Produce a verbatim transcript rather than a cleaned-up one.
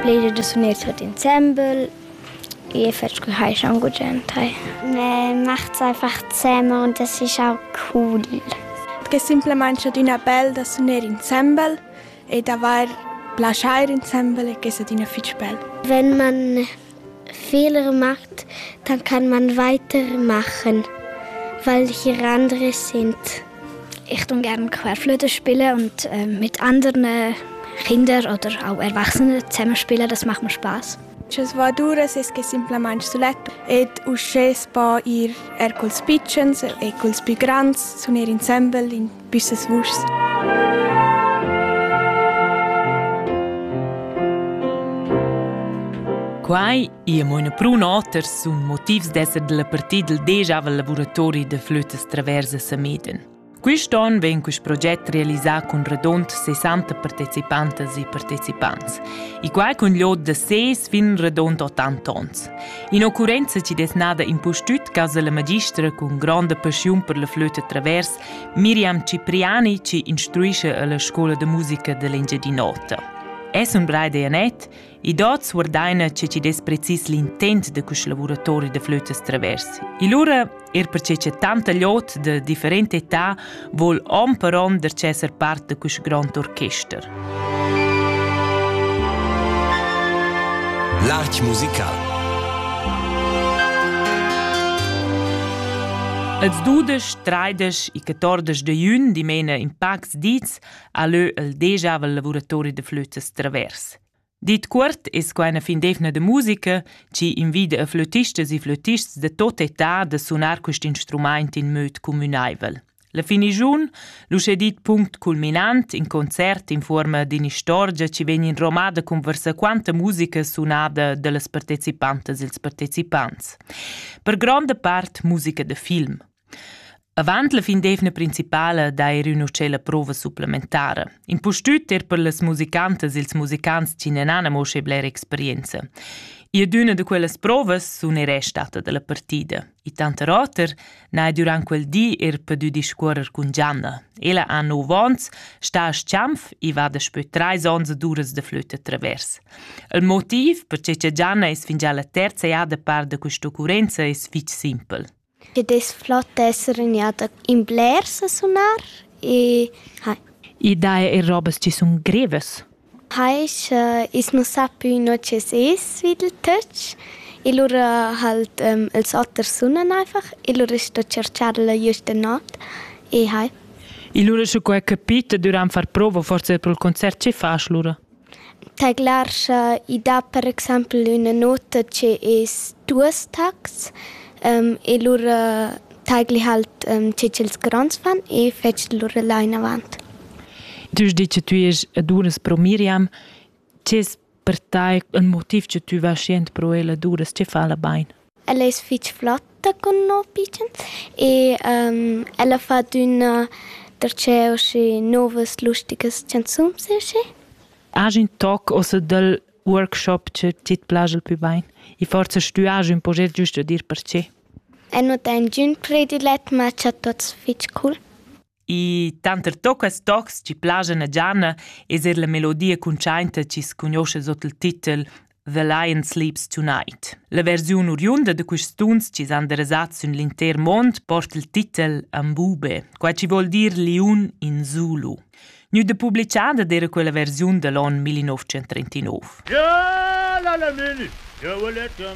Pläne da suner tot ensemble. Ich fetsch gehei schon gut gentai. Man macht es einfach zusammen und das ist auch cool. Che semplicemente una bella suner ensemble e da var plaschare ensemble che se dina fitch bell. Wenn man Fehler macht, dann kann man weitermachen, weil hier andere sind. Ich tue gerne Querflöte spielen und äh, mit anderen Kindern oder auch Erwachsenen zusammenspielen. Das macht mir Spaß. Es va dura se che semplicemente suletto ed usces pa ir er culs pitchens e culs più grands suner ensemble in büsses wurs. Quai e moina prun oters sun motivs d'esser della partida del deja al laboratori de flötes traversa Sameden. Quest'anno ven quest progetto realizzato con redond sessanta partecipantes e partecipanti, e quai con gliod de ses fin redond ottanta ans. In occurrenza ci des nada impostut causa la magistra con grande passione per la flöte travers, Miriam Cipriani ci instruisce alla scuola de musica dell'Engiadinota. Es un brai de anet, e dort suardaina che ci des precis l'intent de quest laboratori de flötes traversi. E lura er perché c'è tanta gliot de differente età vol on per on der cesser part de quest grand orchester. L'Arch musical. Els dudes, treides e catordes de jun di mena in Pax Diz a lö el deja val laboratori de flötes travers. Dit quart es quaina fin defna de musica ci invida a flötistes e flötists de tota età de sunar quest instrument in möd comunaivel. La fini giun, lu c'è dit punct culminant in concert in forma d'inistorgia ci vegn in romada conversa quanta musica sunada de las partecipantes e ils participants. Per grande part musica de film. Avant la fin defna principala da er un'ocella prova supplementara. In postut er per las musicantes e ils musicants ci nenana mosche bler experienza. E aduna de quelles provas sun er stata della partida. E tanta roter, nai durant quel di er padu discuorer cun Gianna. Ella ha nov ans, sta a Sciamf e va da spö trais ans duras de flöte travers. Il motiv perché c'è Gianna es fin già la terza iada part de questa occurrenza es fich simpel. Che des flott essere niata in blers a sunar e hai. E dae er robas ci sun greves. Heisch uh, is non sa più no che es videl touch e lura halt um, els otter sunnen einfach e lura sto cercarla just not e hai. E lura scho quai capita durant far prova forse per il concert che fas lura? Taglar uh, i da per esempio una nota che es duas tags um, e lura tagli halt um, che els grans fan e fetch lura line avant. Tu dici tu es duras pro Miriam, c'es per te il motiv che tu vas scient pro ella duras, che fa la bain? Ella es fitch flotta con no pitchen e um, ella fa una terceo che novas lustigas canzons che. Has un toc o se del workshop che ti piace più bain? E forse tu has un progetto giusto dir perché? E non ten giun predilet, ma c'è tots fitch cool. E tanter tocas tocs ci plagen a Gianna es er la melodia conchainta ci sconosce sotto il titel The Lion Sleeps Tonight. La versione oriunda de quist stuns ci s'han deresat sun l'inter mond porta il titel Ambube, qua ci vuol dir liun in Zulu. Nu de publicada d'era quella versione de l'an millenovecentotrentinove. Ja, la la mini, ja,